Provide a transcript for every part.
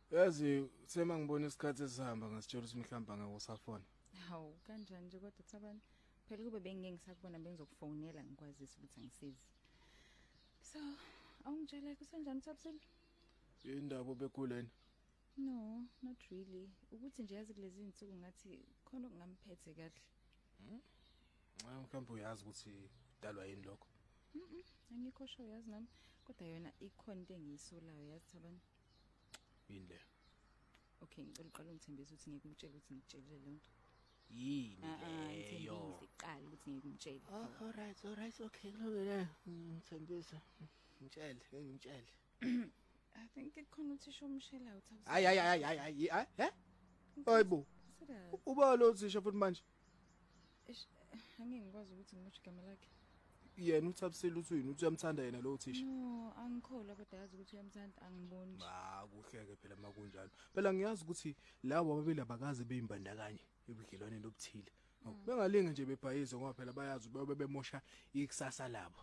Yazi sema ngibona isikhathi esihamba ngasitshela ukuthi mhlamba ngeke usafona. Hawu kanjani nje kodwa Thabani phela kube bengeke ngisakubona bengizokufonela ngikwazisa ukuthi angisizi. So awungitshela kusenjani Thabisile? Indaba bekulena. No, not really. Ukuthi nje yazi kulezi insuku ngathi khona okungamphethe kahle. Mhlawumbe uyazi ukuthi udalwa yini lokho. Angikho sure yazi nami kodwa yona ikhona into engiyisolayo yazi Thabani. Yini le? Okay ngicela uqala ungithembise ukuthi ngeke ngitshele ukuthi ngitshelile le nto. Yini Ngithembise leyo? iqala ukuthi ngeke ngitshele. Alright, okay, kulungile. Ngithembisa. Ngitshele. I think ikhona uthisha omshelayo Thabisile. Hayi, hayibo. Serious. Uba lo thisha futhi manje. Angeke ngikwazi ukuthi ngimusho igama lakhe. Yena uThabisile uthi uyini, uthi uyamthanda yena lo thisha. No, angikholwa kodwa yazi ukuthi uyamthanda angiboni nje. Kuhleke phela makunjalo. Phela ngiyazi ukuthi labo ababili abakaze beyimbandakanye ebudlelwaneni obuthile. Bengalinge nje bebhayize ngoba phela bayazi bayobe bemosha ikusasa labo.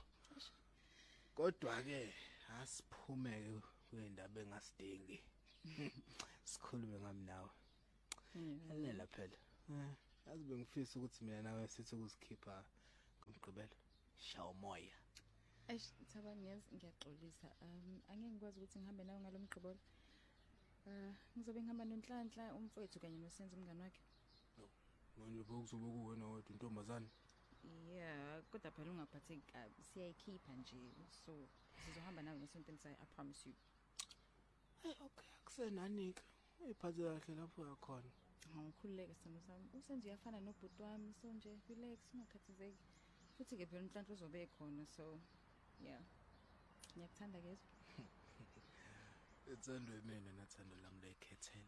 Kodwa ke asiphumeke kwendaba engasidingi. Sikhulume ngami nawe. Halela phela. Yazi bengifisa ukuthi mina nawe sithi ukusikhipha ngomgqibelo. Shaw moya. Thabani yazi ngiyaxolisa. Angeke ngikwazi ukuthi ngihambe nawe ngalomgqibolo. Ngizobe ngihamba noNhlanhla umfowethu kanye noSenzo umngane wakhe. Manje bokuzobe kuwena wedwa intombazane. Yeah, kodwa phela ungaphatheki kabi. Siyayikhipha nje. So, sizohamba nawe ngesonto elizayo, I promise you. Okay, akusenanika. Uyiphathe kahle lapho uyakhona. Ngikhululeke simo sami. USenzo uyafana nobhuti wami, so nje relax ungakhathazeki. Futhi ke phela uNhlanhla uzobe ekhona, so yeah. Ngiyakuthanda ke. Ethando mina nathando lami lekhethelo.